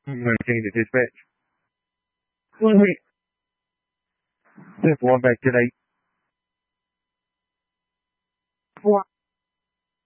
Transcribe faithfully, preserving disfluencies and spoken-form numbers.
Nineteen to dispatch. One week. That's one back today.